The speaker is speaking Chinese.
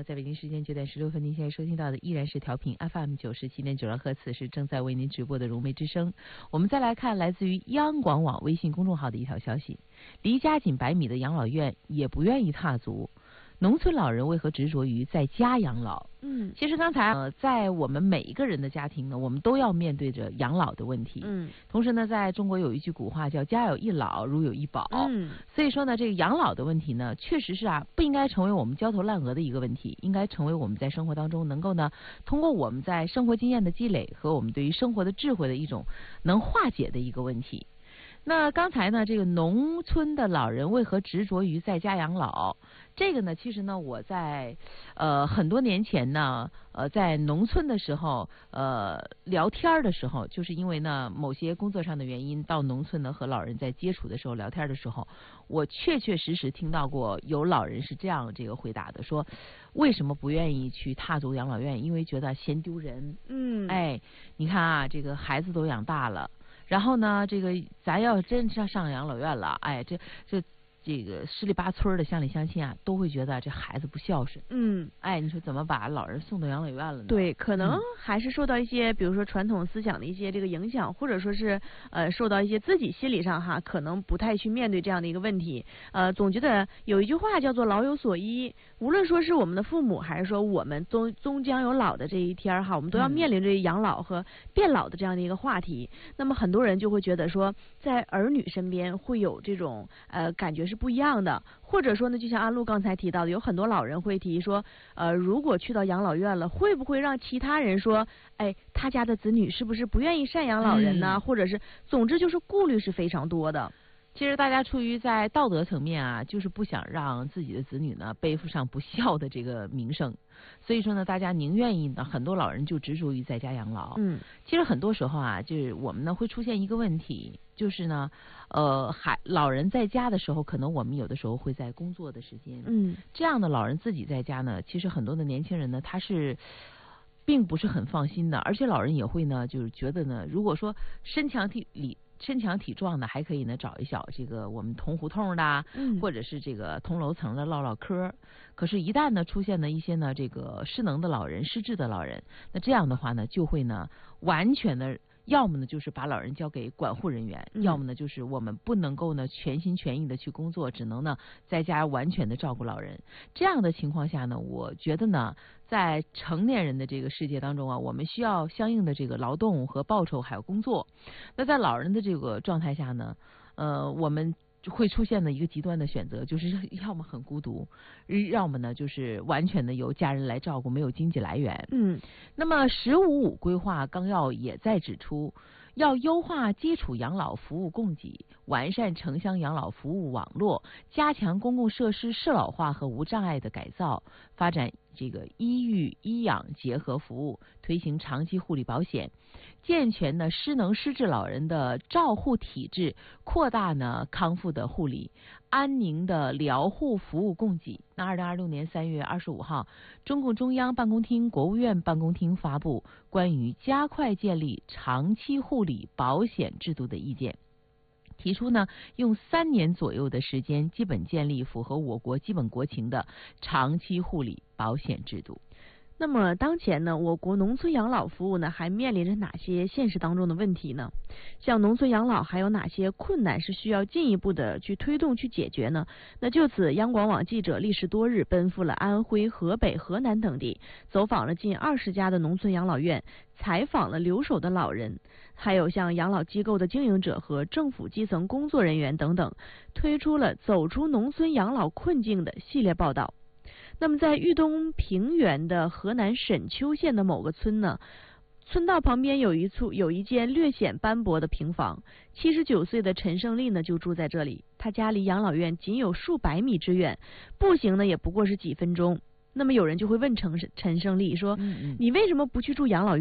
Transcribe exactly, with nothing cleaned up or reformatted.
在北京时间九点十六分，您现在收听到的依然是调频 F M 九十七点九二赫兹，是正在为您直播的融媒之声。我们再来看来自于央广网微信公众号的一条消息：离家仅百米的养老院也不愿意踏足。农村老人为何执着于在家养老？ 嗯， 其实刚才呃，在我们每一个人的家庭呢，我们都要面对着养老的问题。 嗯， 同时呢，在中国有一句古话叫"家有一老，如有一宝"。 嗯， 所以说呢，这个养老的问题呢，确实是啊，不应该成为我们焦头烂额的一个问题，应该成为我们在生活当中能够呢，通过我们在生活经验的积累和我们对于生活的智慧的一种能化解的一个问题。那刚才呢，这个农村的老人为何执着于在家养老？这个呢，其实呢，我在呃很多年前呢，呃，在农村的时候，呃，聊天的时候，就是因为呢某些工作上的原因，到农村呢和老人在接触的时候，聊天的时候，我确确实实听到过有老人是这样这个回答的，说为什么不愿意去踏足养老院？因为觉得嫌丢人。 嗯， 哎，你看啊，这个孩子都养大了。然后呢，这个咱要真上上养老院了，哎，这这这个十里八村的乡里乡亲啊，都会觉得这孩子不孝顺。 嗯， 哎，你说怎么把老人送到养老院了呢？ 对，可能还是受到一些，嗯、比如说传统思想的一些这个影响，或者说是呃受到一些自己心理上哈，可能不太去面对这样的一个问题。呃，总觉得有一句话叫做"老有所依"，无论说是我们的父母，还是说我们终终将有老的这一天哈，我们都要面临着养老和变老的这样的一个话题。嗯、那么很多人就会觉得说，在儿女身边会有这种呃感觉是不一样的，或者说呢，就像安陆刚才提到的，有很多老人会提说，呃，如果去到养老院了，会不会让其他人说，哎，他家的子女是不是不愿意赡养老人呢？嗯、或者是，总之就是顾虑是非常多的。 其实大家出于在道德层面啊，就是不想让自己的子女呢背负上不孝的这个名声，所以说呢，大家宁愿意呢，很多老人就执着于在家养老。 嗯， 其实很多时候啊，就是我们呢会出现一个问题，就是呢，呃，还老人在家的时候，可能我们有的时候会在工作的时间， 嗯， 这样的老人自己在家呢，其实很多的年轻人呢，他是并不是很放心的，而且老人也会呢，就是觉得呢，如果说身强体里。身强体壮的还可以呢，找一小这个我们同胡同的， 嗯， 或者是这个同楼层的唠唠嗑。可是，一旦呢出现了一些呢这个失能的老人、失智的老人，那这样的话呢，就会呢完全的。要么呢就是把老人交给管护人员， 嗯、 要么呢就是我们不能够呢全心全意的去工作，只能呢在家完全的照顾老人。这样的情况下呢，我觉得呢，在成年人的这个世界当中啊，我们需要相应的这个劳动和报酬还有工作。那在老人的这个状态下呢，呃，我们会出现的一个极端的选择，就是要么很孤独，要么呢就是完全的由家人来照顾，没有经济来源。 嗯， 那么“十五五”规划纲要也在指出，要优化基础养老服务供给，完善城乡养老服务网络，加强公共设施适老化和无障碍的改造，发展这个医育医养结合服务，推行长期护理保险，健全呢失能失智老人的照护体制，扩大呢康复的护理，安宁的疗护服务供给。那二零二六年三月二十五号，中共中央办公厅、国务院办公厅发布关于加快建立长期护理保险制度的意见，提出呢，用三年左右的时间，基本建立符合我国基本国情的长期护理保险制度。 那么当前呢，我国农村养老服务呢还面临着哪些现实当中的问题呢？像农村养老还有哪些困难是需要进一步的去推动去解决呢？那就此，央广网记者历时多日奔赴了安徽、河北、河南等地，走访了近二十家的农村养老院，采访了留守的老人，还有像养老机构的经营者和政府基层工作人员等等，推出了走出农村养老困境的系列报道。那么在豫东平原的河南沈丘县的某个村呢，村道旁边有一处有一间略显斑驳的平房，七十九岁的陈胜利呢就住在这里，他家离养老院仅有数百米之远，步行呢也不过是几分钟。那么有人就会问陈陈胜利说，嗯嗯你为什么不去住养老院？